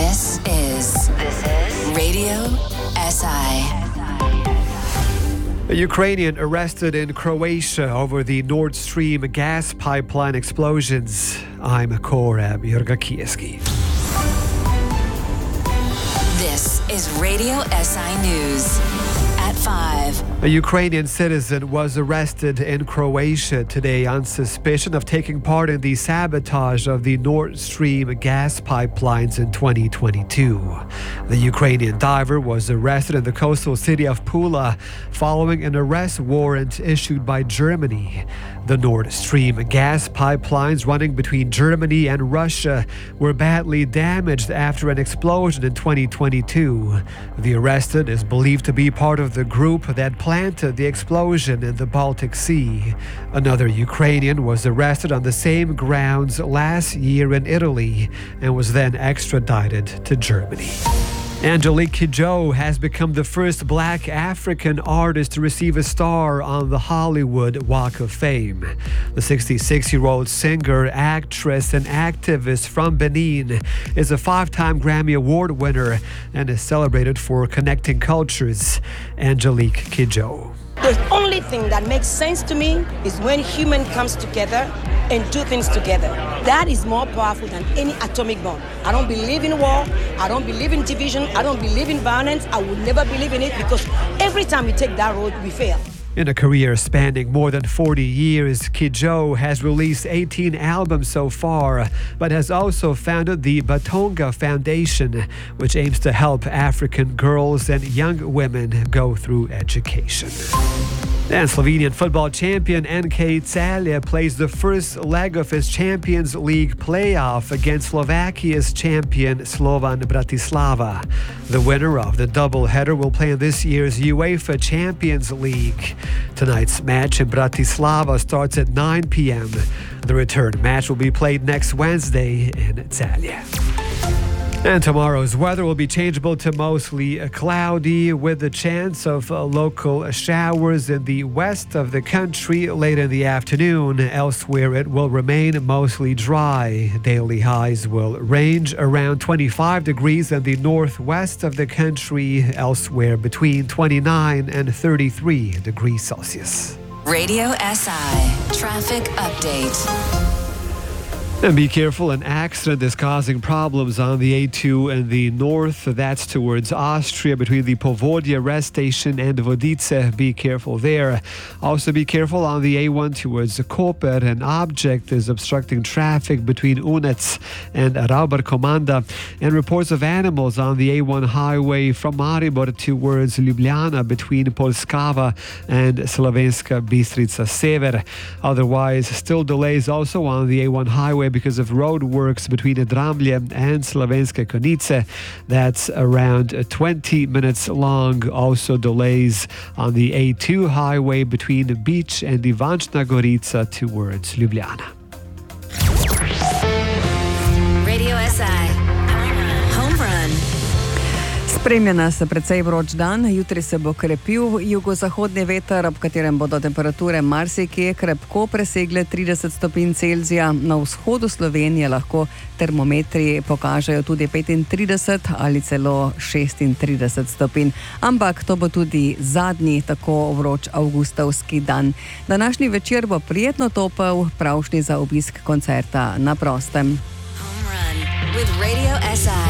This is Radio SI. A Ukrainian arrested in Croatia over the Nord Stream gas pipeline explosions. I'm Korab Jurgakieski. This is Radio SI News at 5. A Ukrainian citizen was arrested in Croatia today on suspicion of taking part in the sabotage of the Nord Stream gas pipelines in 2022. The Ukrainian diver was arrested in the coastal city of Pula following an arrest warrant issued by Germany. The Nord Stream gas pipelines running between Germany and Russia were badly damaged after an explosion in 2022. The arrested is believed to be part of the group that planted the explosion in the Baltic Sea. Another Ukrainian was arrested on the same grounds last year in Italy and was then extradited to Germany. Angelique Kidjo has become the first Black African artist to receive a star on the Hollywood Walk of Fame. The 66-year-old singer, actress, and activist from Benin is a 5-time Grammy Award winner and is celebrated for connecting cultures. Angelique Kidjo. The only thing that makes sense to me is when human comes together and do things together. That is more powerful than any atomic bomb. I don't believe in war. I don't believe in division. I don't believe in violence. I will never believe in it because every time we take that road, we fail. In a career spanning more than 40 years, Kidjo has released 18 albums so far, but has also founded the Batonga Foundation, which aims to help African girls and young women go through education. And Slovenian football champion NK Celje plays the first leg of his Champions League playoff against Slovakia's champion Slovan Bratislava. The winner of the doubleheader will play in this year's UEFA Champions League. Tonight's match in Bratislava starts at 9 p.m. The return match will be played next Wednesday in Celje. And tomorrow's weather will be changeable to mostly cloudy with a chance of local showers in the west of the country late in the afternoon. Elsewhere, it will remain mostly dry. Daily highs will range around 25 degrees in the northwest of the country, elsewhere between 29 and 33 degrees Celsius. Radio SI Traffic Update. And be careful, an accident is causing problems on the A2 in the north. That's towards Austria between the Povodje rest station and Vodice. Be careful there. Also be careful on the A1 towards Koper. An object is obstructing traffic between Unec and Rauber Komanda. And reports of animals on the A1 highway from Maribor towards Ljubljana between Polskava and Slovenska Bistrica Sever. Otherwise, still delays also on the A1 highway because of road works between Dramlje and Slovenske Konjice. That's around 20 minutes long. Also delays on the A2 highway between Beach and Ivančna Gorica towards Ljubljana. Radio SI Home Run. Spremlja nas precej vroč dan, jutri se bo krepil jugozahodni veter, ob katerem bodo temperature marsikje krepko presegle 30 stopinj Celzija. Na vzhodu Slovenije lahko termometri pokažejo tudi 35 ali celo 36 stopinj. Ampak to bo tudi zadnji tako vroč avgustovski dan. Današnji večer bo prijetno topel, pravšnji za obisk koncerta na prostem. Home Run with Radio SI.